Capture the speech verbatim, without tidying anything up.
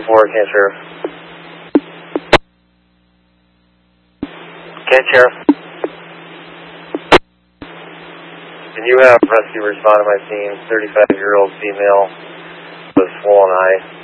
four, Kent Sheriff. Kent Sheriff. Can you have rescue respond to my scene? thirty-five-year-old female with swollen eye.